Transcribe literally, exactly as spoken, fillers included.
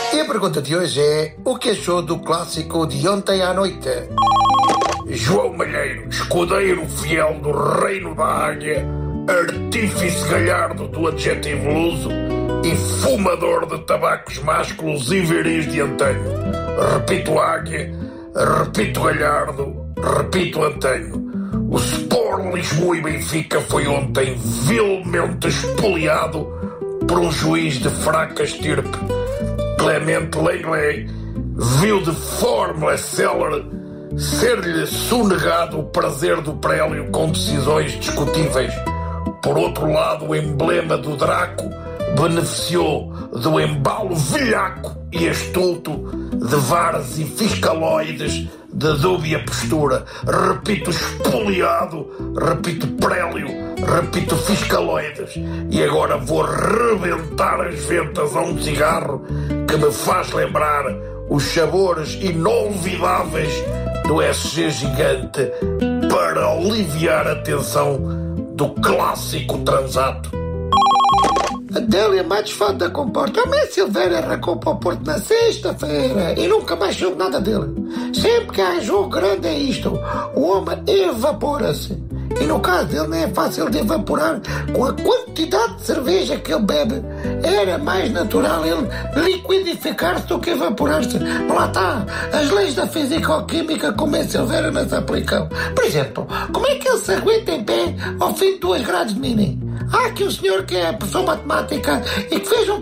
E a pergunta de hoje é: o que achou do clássico de ontem à noite? João Malheiro, escudeiro fiel do reino da águia, artífice galhardo do adjetivo luso e fumador de tabacos másculos e viris de antanho. Repito águia, repito galhardo, repito antanho. O Sport Lisboa e Benfica foi ontem vilmente espoliado por um juiz de fraca estirpe. Clemente Lenglet viu de forma célere ser-lhe sonegado o prazer do prélio com decisões discutíveis. Por outro lado, o emblema do Draco beneficiou do embalo velhaco e astuto de varas e fiscaloides de dúbia postura. Repito espoliado, repito prélio, repito fiscaloides. E agora vou rebentar as ventas a um cigarro que me faz lembrar os sabores inolvidáveis do S G Gigante para aliviar a tensão do clássico transato. Adélia Matos fã da comporta. O Messi Silveira arrancou para o Porto na sexta-feira e nunca mais soube nada dele. Sempre que há jogo grande é isto: o homem evapora-se. E no caso dele não é fácil de evaporar com a quantidade de cerveja que ele bebe. Era mais natural ele liquidificar-se do que evaporar-se. Mas lá está, as leis da físico-química como é Silveira não se aplicam. Por exemplo, como é que ele se aguenta em pé ao fim de duas grades de mini? Há aqui um senhor que é professor de matemática e que fez um